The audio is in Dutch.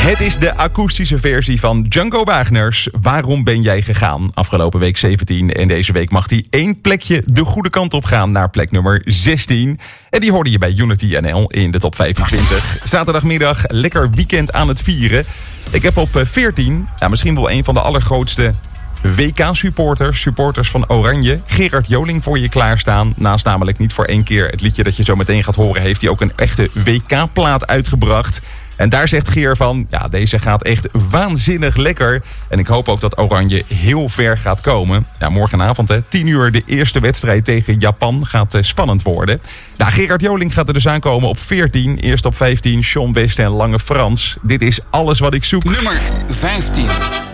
Het is de akoestische versie van Django Wagners. Waarom ben jij gegaan? Afgelopen week 17 en deze week mag hij 1 plekje de goede kant op gaan naar plek nummer 16. En die hoorde je bij Unity NL in de top 25. Zaterdagmiddag lekker weekend aan het vieren. Ik heb op 14, misschien wel een van de allergrootste WK-supporters van Oranje, Gerard Joling, voor je klaarstaan. Naast namelijk niet voor 1 keer het liedje dat je zo meteen gaat horen, heeft hij ook een echte WK-plaat uitgebracht. En daar zegt Geer van, deze gaat echt waanzinnig lekker. En ik hoop ook dat Oranje heel ver gaat komen. Morgenavond, 10 uur, de eerste wedstrijd tegen Japan gaat spannend worden. Gerard Joling gaat er dus aankomen op 14. Eerst op 15, Sean West en Lange Frans. Dit is alles wat ik zoek. Nummer 15.